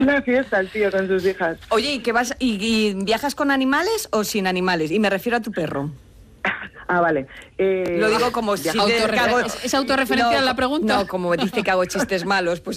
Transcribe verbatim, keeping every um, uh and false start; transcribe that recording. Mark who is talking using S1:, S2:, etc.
S1: Una fiesta el tío con sus hijas.
S2: Oye, ¿y qué vas y, y viajas con animales o sin animales? Y me refiero a tu perro.
S1: Ah, vale. Eh,
S2: Lo digo como si
S3: Autorrefer-
S2: hago...
S3: ¿Es, es autorreferencial
S2: no,
S3: la pregunta?
S2: No, como dice que hago chistes malos, pues